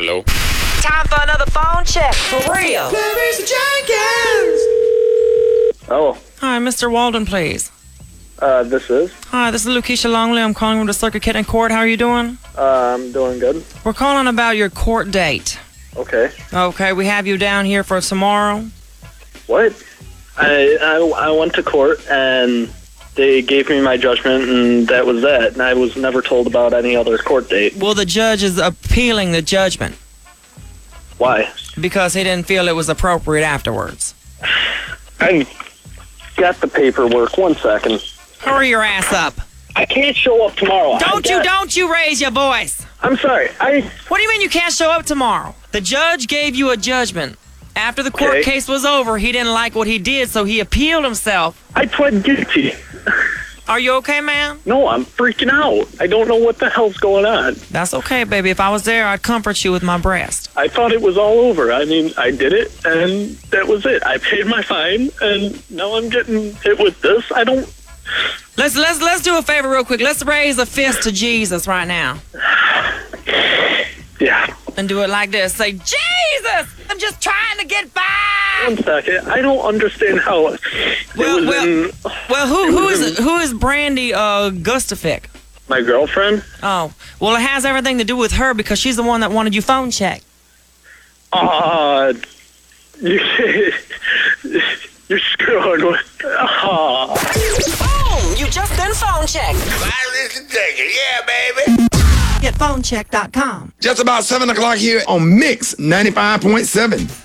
Hello? Time for another phone check. For real. Oh, Hi, Mr. Walden, please. this is? Hi, this is Lakeisha Longley. I'm calling from the Circuit Kitten Court. How are you doing? I'm doing good. We're calling about your court date. Okay. Okay, we have you down here for tomorrow. What? I went to court and they gave me my judgment and that was that. And I was never told about any other court date. Well, the judge is appealing the judgment Why? because he didn't feel it was appropriate afterwards. I got the paperwork. 1 second. Hurry your ass up. I can't show up tomorrow. Don't you raise your voice. I'm sorry. What do you mean you can't show up tomorrow? The judge gave you a judgment. After the court Okay. case was over, he didn't like what he did, so he appealed himself. I pled guilty. Are you okay, man? No, I'm freaking out. I don't know what the hell's going on. That's okay, baby. If I was there, I'd comfort you with my breast. I thought it was all over. I mean, I did it, and that was it. I paid my fine, and now I'm getting hit with this. I don't... Let's do a favor real quick. Let's raise a fist to Jesus right now. Yeah. And do it like this. Say, Jesus! I'm just trying to get by! 1 second. I don't understand how it was Who is Brandy Gustafic? my girlfriend. Oh, well, it has everything to do with her because she's the one that wanted you phone checked. You're screwing with... Boom! You just done phone checked. Wireless and take it, yeah, baby. Get phonecheck.com. Just about 7 o'clock here on Mix 95.7.